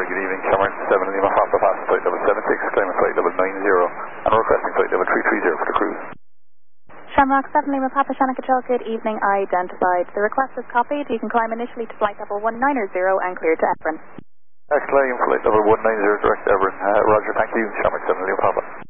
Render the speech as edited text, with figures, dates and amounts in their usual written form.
good evening. Shamrock 7 Lima Papa, pass flight level 76, climbing flight level 90, and requesting flight level 330 for the cruise. Shamrock 7 Lima Papa, Shannon Control, good evening, identified. The request is copied. You can climb initially to flight level 190 and clear to Everin. Next climb, flight level 190, direct to Everin. Roger, thank you. Shamrock 7 Lima Papa.